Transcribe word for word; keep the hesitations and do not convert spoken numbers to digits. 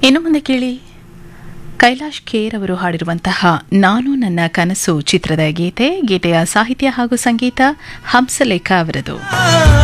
ಇನ್ನು ಮುಂದೆ ಕೇಳಿ ಕೈಲಾಶ್ ಖೇರ್ ಅವರು ಹಾಡಿರುವಂತಹ ನಾನು ನನ್ನ ಕನಸು ಚಿತ್ರದ ಗೀತೆ. ಗೀತೆಯ ಸಾಹಿತ್ಯ ಹಾಗೂ ಸಂಗೀತ ಹಂಸಲೇಖ ಅವರದು.